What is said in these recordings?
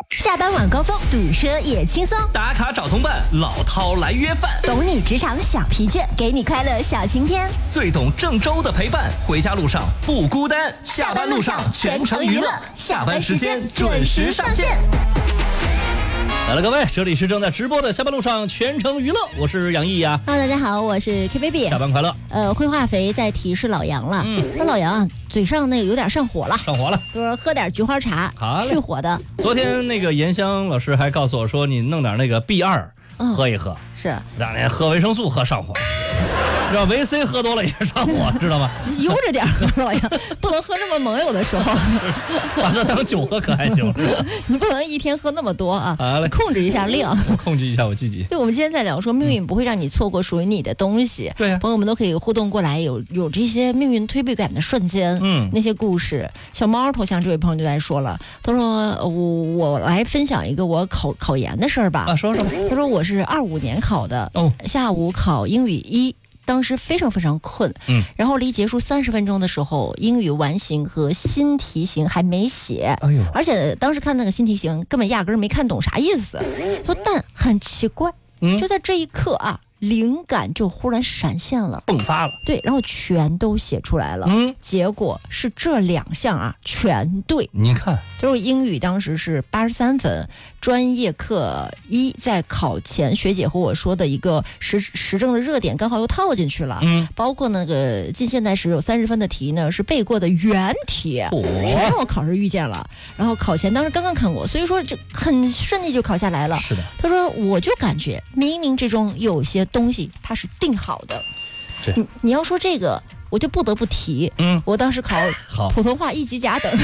下班晚高峰堵车也轻松， 打卡找同伴，老饕来约饭， 懂你职场小疲倦，给你快乐小晴天， 最懂郑州的陪伴，回家路上不孤单，下班路上全程娱乐，下班时间准时上线。 好了，各位，这里是正在直播的下班路上全程娱乐，我是杨毅呀。 Hello， 大家好，我是 KBaby。 下班快乐。 会化肥在提示老杨了，说老杨嘴上那个有点上火了，说喝点菊花茶，去火的。 昨天那个严香老师还告诉我说，你弄点那个 B2喝一喝， 是让人喝维生素喝上火。知道维 C 喝多了也上火，知道吗？ 悠着点喝，老杨不能喝那么猛，有的时候把它当酒喝可还行。 你不能一天喝那么多啊， 控制一下量， 控制一下我自己。 对，我们今天在聊说命运不会让你错过属于你的东西。 对呀， 朋友们都可以互动过来，有这些命运推背感的瞬间，那些故事。小猫头像这位朋友就来说了，他说我来分享一个我考研的事儿吧。 啊，说。 他说我是25年考的，下午考英语1。当时非常非常困，然后离结束30分钟的时候，英语完形和新题型还没写，而且当时看那个新题型根本压根儿没看懂啥意思，说但很奇怪，就在这一刻啊，灵感就忽然闪现了， 迸发了， 对，然后全都写出来了，结果是这2项啊全对， 你看， 就是英语当时是83分，专业课1在考前学姐和我说的一个时政的热点刚好又套进去了，包括那个近现代史有30分的题呢是背过的原题，全让我考试遇见了，然后考前当时刚刚看过，所以说这很顺利就考下来了。 是的， 他说我就感觉冥冥之中有些东西它是定好的。你要说这个我就不得不提，我当时考普通话1级甲等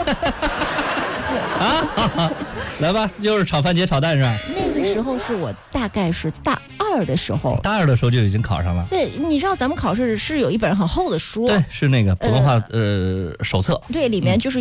来吧，又是炒番茄炒蛋是吧？ 那个时候是我大概是大2的时候， 大2的时候就已经考上了。 对，你知道咱们考试是有一本很厚的书， 对，是那个普通话手册， 对，里面就是